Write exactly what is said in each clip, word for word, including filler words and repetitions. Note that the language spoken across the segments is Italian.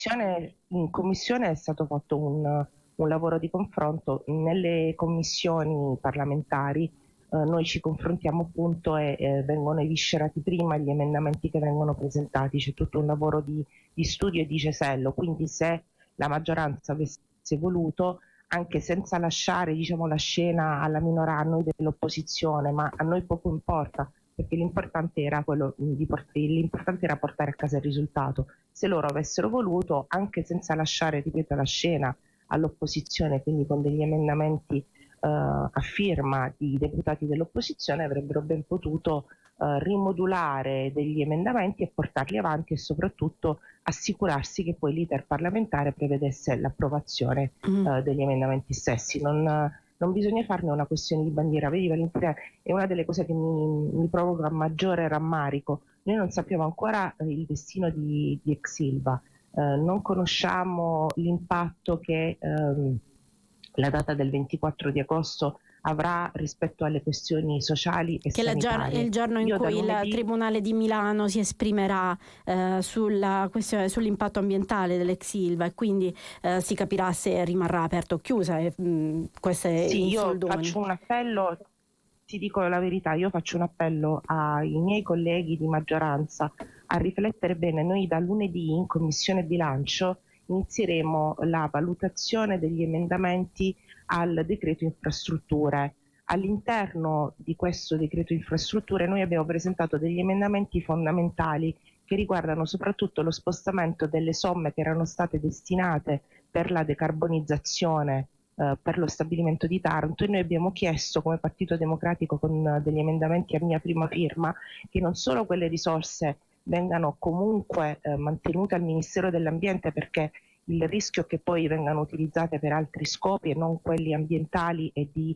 commissione, in commissione è stato fatto un, un lavoro di confronto. Nelle commissioni parlamentari eh, noi ci confrontiamo appunto e eh, vengono eviscerati prima gli emendamenti che vengono presentati, c'è tutto un lavoro di, di studio e di cesello, quindi se la maggioranza avesse voluto, anche senza lasciare diciamo, la scena alla minoranza, a noi dell'opposizione, ma a noi poco importa, perché l'importante era quello di portare, l'importante era portare a casa il risultato. Se loro avessero voluto, anche senza lasciare, ripeto, la scena all'opposizione, quindi con degli emendamenti eh, a firma di deputati dell'opposizione, avrebbero ben potuto eh, rimodulare degli emendamenti e portarli avanti e soprattutto assicurarsi che poi l'iter parlamentare prevedesse l'approvazione mm. eh, degli emendamenti stessi. Non, non bisogna farne una questione di bandiera. Vedi Valentina, è una delle cose che mi, mi provoca maggiore rammarico. Noi non sappiamo ancora eh, il destino di, di Ex Ilva, eh, non conosciamo l'impatto che ehm, la data del ventiquattro di agosto avrà rispetto alle questioni sociali e che sanitarie. Che è il giorno in Io cui lunedì... il Tribunale di Milano si esprimerà eh, sulla questione, sull'impatto ambientale dell'ex Ilva e quindi eh, si capirà se rimarrà aperta o chiusa. E, mh, queste sì, io soldoni. faccio un appello, ti dico la verità, io faccio un appello ai miei colleghi di maggioranza a riflettere bene. Noi da lunedì in Commissione Bilancio inizieremo la valutazione degli emendamenti al decreto infrastrutture. All'interno di questo decreto infrastrutture noi abbiamo presentato degli emendamenti fondamentali che riguardano soprattutto lo spostamento delle somme che erano state destinate per la decarbonizzazione eh, per lo stabilimento di Taranto, e noi abbiamo chiesto come Partito Democratico con degli emendamenti a mia prima firma che non solo quelle risorse vengano comunque eh, mantenute al Ministero dell'Ambiente, perché il rischio è che poi vengano utilizzate per altri scopi e non quelli ambientali e di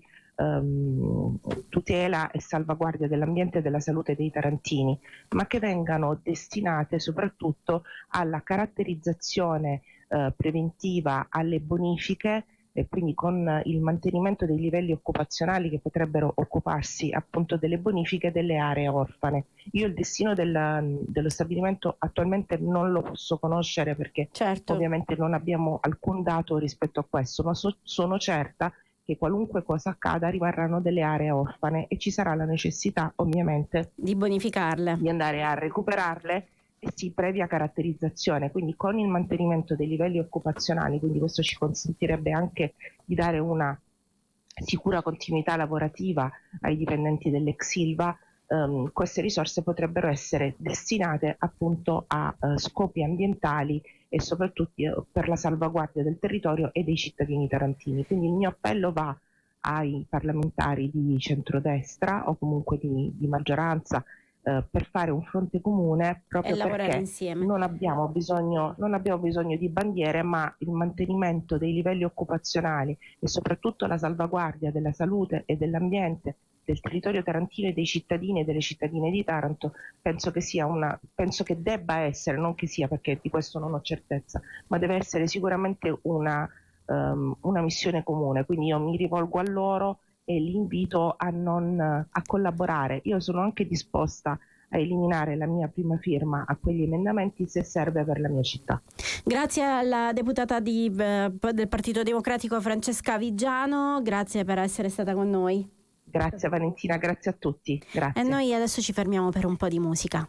ehm, tutela e salvaguardia dell'ambiente e della salute dei tarantini, ma che vengano destinate soprattutto alla caratterizzazione eh, preventiva, alle bonifiche, e quindi con il mantenimento dei livelli occupazionali che potrebbero occuparsi appunto delle bonifiche delle aree orfane. Io il destino del, dello stabilimento attualmente non lo posso conoscere perché certo. ovviamente non abbiamo alcun dato rispetto a questo, ma so, sono certa che qualunque cosa accada rimarranno delle aree orfane e ci sarà la necessità ovviamente di bonificarle, di andare a recuperarle. Sì, previa caratterizzazione, quindi con il mantenimento dei livelli occupazionali, quindi questo ci consentirebbe anche di dare una sicura continuità lavorativa ai dipendenti dell'ex Ilva. Um, queste risorse potrebbero essere destinate appunto a uh, scopi ambientali e soprattutto uh, per la salvaguardia del territorio e dei cittadini tarantini. Quindi il mio appello va ai parlamentari di centrodestra o comunque di, di maggioranza Uh, per fare un fronte comune, proprio perché insieme. Non abbiamo bisogno, non abbiamo bisogno di bandiere, ma il mantenimento dei livelli occupazionali e soprattutto la salvaguardia della salute e dell'ambiente del territorio tarantino e dei cittadini e delle cittadine di Taranto penso che sia una, penso che debba essere, non che sia perché di questo non ho certezza, ma deve essere sicuramente una, um, una missione comune. Quindi io mi rivolgo a loro e li invito a non a collaborare. Io sono anche disposta a eliminare la mia prima firma a quegli emendamenti se serve per la mia città. Grazie alla deputata di, eh, del Partito Democratico Francesca Vigiano, grazie per essere stata con noi. Grazie Valentina, grazie a tutti. Grazie. E noi adesso ci fermiamo per un po' di musica.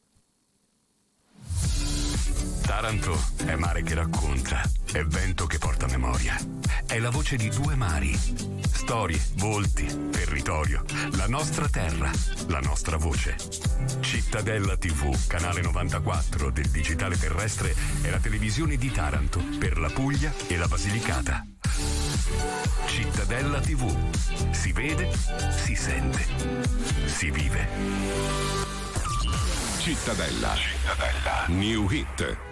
Taranto è mare che racconta, è vento che porta memoria, è la voce di due mari, storie, volti, territorio, la nostra terra, la nostra voce. Cittadella tivù, canale novantaquattro del digitale terrestre, è la televisione di Taranto per la Puglia e la Basilicata. Cittadella tivù, si vede, si sente, si vive. Cittadella, Cittadella, New Hit.